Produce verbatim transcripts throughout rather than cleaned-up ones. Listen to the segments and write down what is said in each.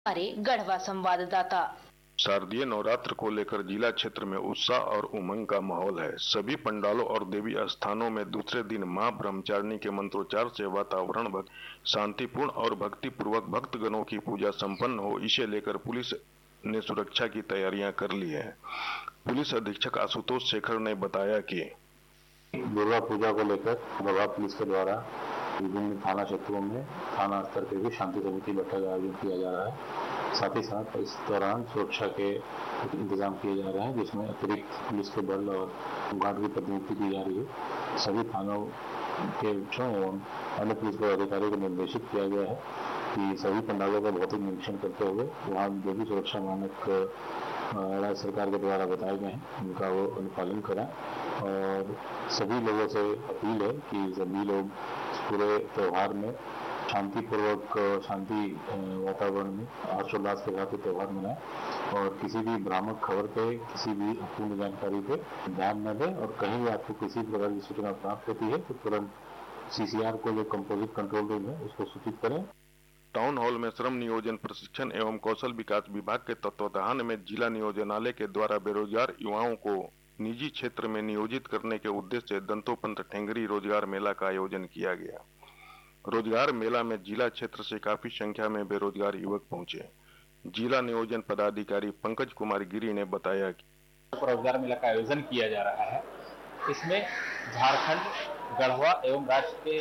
हमारे गढ़वा संवाददाता। शारदीय नवरात्र को लेकर जिला क्षेत्र में उत्साह और उमंग का माहौल है। सभी पंडालों और देवी स्थानों में दूसरे दिन मां ब्रह्मचारिणी के मंत्रोच्चार से वातावरण शांतिपूर्ण और भक्ति पूर्वक भक्तगणों की पूजा संपन्न हो, इसे लेकर पुलिस ने सुरक्षा की तैयारियां कर ली है। पुलिस अधीक्षक आशुतोष शेखर ने बताया कि दुर्गा पूजा को लेकर गढ़वा पुलिस के द्वारा विभिन्न थाना क्षेत्रों में थाना स्तर पर भी शांति समिति बैठक का आयोजन किया जा रहा है। साथ ही साथ इस दौरान सुरक्षा के इंतजाम किए जा रहे हैं, जिसमें अतिरिक्त पुलिस के बल और गार्ड की प्रतिनियुक्ति की जा रही है। सभी थानों के एवं अन्य पुलिस पदाधिकारियों को निर्देशित किया गया है कि सभी पंडालों का भौतिक निरीक्षण करते हुए वहाँ जो भी सुरक्षा मानक राज्य सरकार के द्वारा बताए गए हैं उनका वो अनुपालन करें। और सभी लोगों से अपील है कि सभी लोग पूरे त्यौहार में शांतिपूर्वक शांति वातावरण में हर्षोल्लास के साथ त्यौहार मनाएं और किसी भी भ्रामक खबर पे, किसी भी अपूर्ण जानकारी पे ध्यान न दें। और कहीं भी आपको किसी प्रकार की सूचना प्राप्त होती है तो तुरंत सीसीआर को जो कंपोजिट कंट्रोल रूम है उसको सूचित करें। टाउन हॉल में श्रम नियोजन प्रशिक्षण एवं कौशल विकास विभाग के तत्वाधान में जिला नियोजनालय के द्वारा बेरोजगार युवाओं को निजी क्षेत्र में नियोजित करने के उद्देश्य से दंतोपंत ठेंगरी रोजगार मेला का आयोजन किया गया। रोजगार मेला में जिला क्षेत्र से काफी संख्या में बेरोजगार युवक पहुंचे। जिला नियोजन पदाधिकारी पंकज कुमार गिरी ने बताया कि रोजगार मेला का आयोजन किया जा रहा है। इसमें झारखंड, गढ़वा एवं राज्य के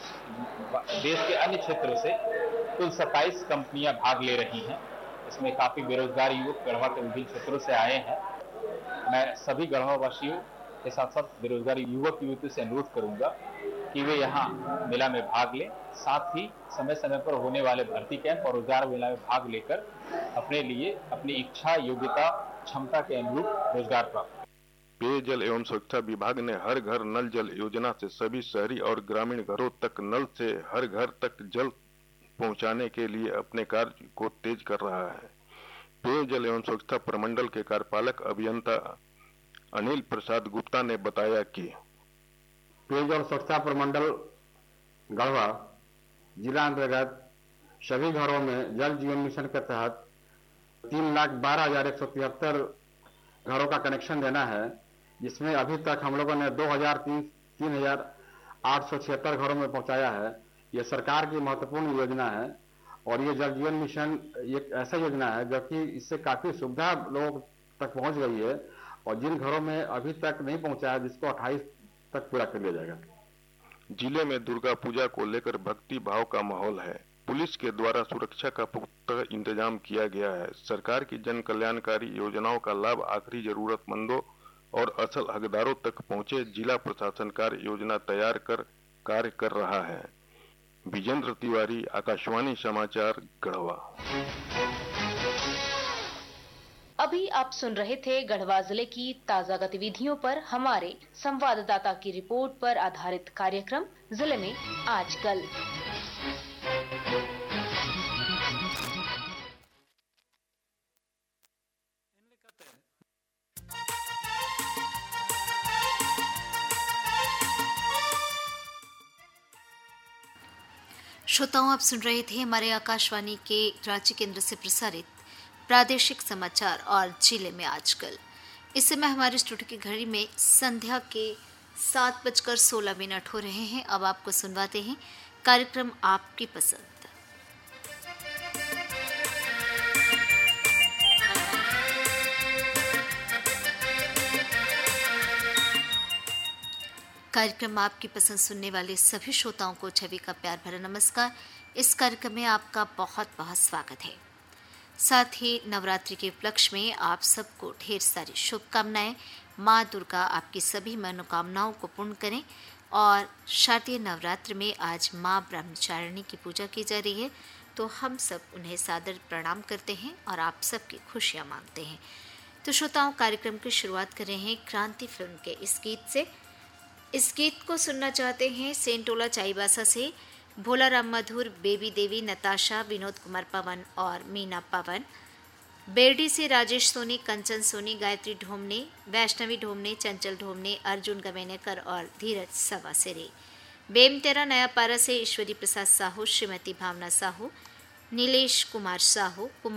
देश के अन्य क्षेत्रों से कुल सत्ताईस कंपनियां भाग ले रही हैं। इसमें काफी बेरोजगार युवक गढ़वा के विभिन्न क्षेत्रों से आए हैं। मैं सभी गढ़वा वासियों के साथ साथ बेरोजगार युवक युवतियों से अनुरोध करूंगा कि वे यहाँ मेला में भाग लें। साथ ही समय समय पर होने वाले भर्ती कैंप और रोजगार मेला में भाग लेकर अपने लिए अपनी इच्छा, योग्यता, क्षमता के अनुरूप रोजगार प्राप्त। पेयजल एवं स्वच्छता विभाग ने हर घर नल जल योजना से सभी शहरी और ग्रामीण घरों तक नल से हर घर तक जल पहुंचाने के लिए अपने कार्य को तेज कर रहा है। पेयजल एवं स्वच्छता प्रमंडल के कार्यपालक अभियंता अनिल प्रसाद गुप्ता ने बताया कि पेयजल स्वच्छता प्रमंडल गढ़वा जिला अंतर्गत सभी घरों में जल जीवन मिशन के तहत तीन लाख बारह हजार एक सौ तिहत्तर घरों का कनेक्शन देना है, जिसमें अभी तक हम लोगों ने दो हजार तीन तीन हजार आठ सौ छिहत्तर घरों में पहुंचाया है। ये सरकार की महत्वपूर्ण योजना है और ये जल जीवन मिशन एक ऐसा योजना है जो कि इससे काफी सुविधा लोगों तक पहुंच गई है और जिन घरों में अभी तक नहीं पहुंचा है जिसको अट्ठाईस तक पूरा कर लिया जाएगा। जिले में दुर्गा पूजा को लेकर भक्ति भाव का माहौल है। पुलिस के द्वारा सुरक्षा का पुख्ता इंतजाम किया गया है। सरकार की जन कल्याणकारी योजनाओं का लाभ आखिरी जरूरतमंदों और असल हकदारों तक पहुंचे। जिला प्रशासन कार्य योजना तैयार कर कार्य कर रहा है। विजेंद्र तिवारी, आकाशवाणी समाचार, गढ़वा। अभी आप सुन रहे थे गढ़वा जिले की ताजा गतिविधियों पर हमारे संवाददाता की रिपोर्ट पर आधारित कार्यक्रम जिले में आजकल। श्रोताओं, आप सुन रहे थे हमारे आकाशवाणी के रांची केंद्र से प्रसारित प्रादेशिक समाचार और जिले में आजकल। इस समय हमारे स्टूडियो की घड़ी में संध्या के सात बजकर सोलह मिनट हो रहे हैं। अब आपको सुनवाते हैं कार्यक्रम आपकी पसंद। कार्यक्रम आपकी पसंद सुनने वाले सभी श्रोताओं को छवि का प्यार भरा नमस्कार। इस कार्यक्रम में आपका बहुत बहुत स्वागत है। साथ ही नवरात्रि के उपलक्ष्य में आप सबको ढेर सारी शुभकामनाएं। माँ दुर्गा आपकी सभी मनोकामनाओं को पूर्ण करें। और शारदीय नवरात्र में आज माँ ब्रह्मचारिणी की पूजा की जा रही है, तो हम सब उन्हें सादर प्रणाम करते हैं और आप सबकी खुशियाँ मांगते हैं। तो श्रोताओं, कार्यक्रम की शुरुआत कर रहे हैं क्रांति फिल्म के इस गीत से। इस गीत को सुनना चाहते हैं सेंटोला चाईबासा से भोला राम मधुर, बेबी देवी, नताशा, विनोद कुमार पवन और मीना पवन। बेरडी से राजेश सोनी, कंचन सोनी, गायत्री ढोमने, वैष्णवी ढोमने, चंचल ढोमने, अर्जुन गवेनेकर और धीरज सवासेरे। बेमतेरा नया पारा से ईश्वरी प्रसाद साहू, श्रीमती भावना साहू, नीलेश कुमार साहू, कुमार